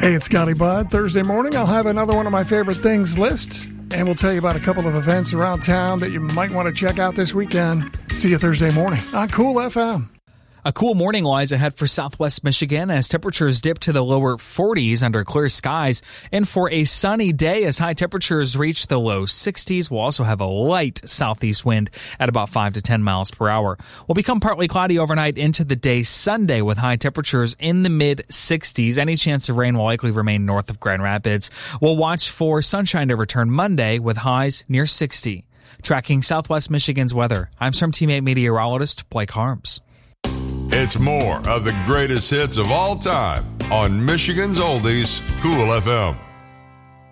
Hey, it's Scotty Budd. Thursday morning, I'll have another one of my favorite things list, and we'll tell you about a couple of events around town that you might want to check out this weekend. See you Thursday morning on Cool FM. A cool morning lies ahead for southwest Michigan as temperatures dip to the lower 40s under clear skies, and for a sunny day as high temperatures reach the low 60s. We'll also have a light southeast wind at about 5 to 10 miles per hour. We'll become partly cloudy overnight into the day Sunday with high temperatures in the mid-60s. Any chance of rain will likely remain north of Grand Rapids. We'll watch for sunshine to return Monday with highs near 60. Tracking southwest Michigan's weather, I'm Storm Teammate meteorologist Blake Harms. It's more of the greatest hits of all time on Michigan's Oldies, Cool FM.